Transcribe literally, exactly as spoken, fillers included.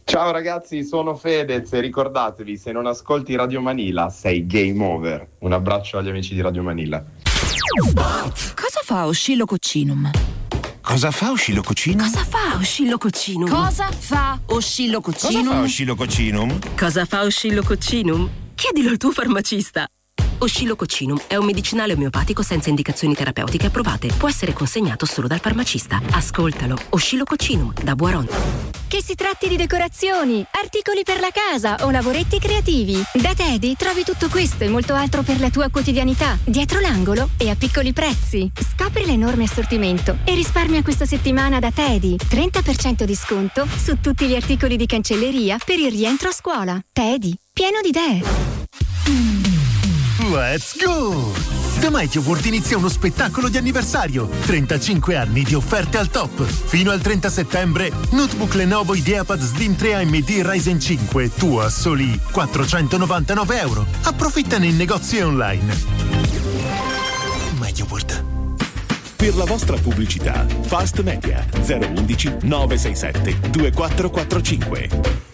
Ciao ragazzi, sono Fedez e ricordatevi, se non ascolti Radio Manila sei game over. Un abbraccio agli amici di Radio Manila. Cosa fa Oscillococcinum? Cosa fa Oscillococcinum? Cosa fa Oscillococcinum? Cosa fa Oscillococcinum? Cosa fa Oscillococcinum? Cosa fa Oscillococcinum? Chiedilo al tuo farmacista. Oscillococcinum è un medicinale omeopatico senza indicazioni terapeutiche approvate. Può essere consegnato solo dal farmacista. Ascoltalo. Oscillococcinum da Boiron. Che si tratti di decorazioni, articoli per la casa o lavoretti creativi, da Teddy trovi tutto questo e molto altro per la tua quotidianità, dietro l'angolo e a piccoli prezzi. Scopri l'enorme assortimento e risparmia questa settimana da Teddy. trenta per cento di sconto su tutti gli articoli di cancelleria per il rientro a scuola. Teddy, pieno di idee. Let's go! Da Mighty Award inizia uno spettacolo di anniversario. trentacinque anni di offerte al top. Fino al trenta settembre, notebook Lenovo IdeaPad Slim tre A M D Ryzen cinque, tu a soli quattrocentonovantanove euro. Approfittane in negozi e online. Mighty Award. Per la vostra pubblicità, Fast Media zero uno uno nove sei sette due quattro quattro cinque.